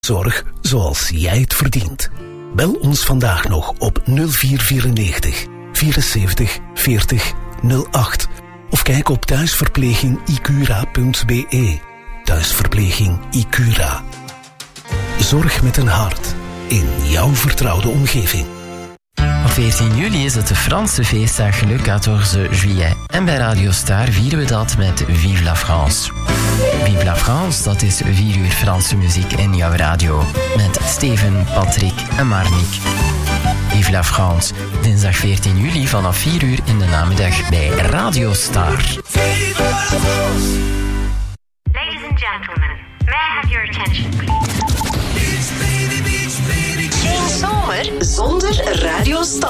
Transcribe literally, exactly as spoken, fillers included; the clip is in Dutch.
Zorg zoals jij het verdient. Bel ons vandaag nog op nul vier vierennegentig vierenzeventig veertig nul acht of kijk op thuisverpleging icura punt b e. Thuisverpleging Icura. Zorg met een hart in jouw vertrouwde omgeving. Op veertien juli is het de Franse feestdag Le quatorze juillet. En bij Radio Star vieren we dat met Vive la France. Vive la France, dat is vier uur Franse muziek in jouw radio. Met Steven, Patrick en Marnik. Vive la France, dinsdag veertien juli vanaf vier uur in de namiddag bij Radio Star. Vive la France! Ladies and gentlemen, may I have your attention, please? Beach baby, beach baby. Geen zomer zonder Radio Star.